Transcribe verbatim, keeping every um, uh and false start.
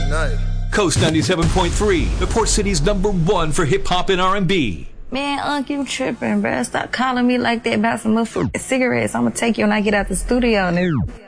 tonight. Coast ninety-seven point three, the Port City's number one for hip-hop and R and B. Man, Unc, you tripping, bruh. Stop calling me like that about some motherfucking cigarettes. I'm gonna take you when I get out the studio, nigga.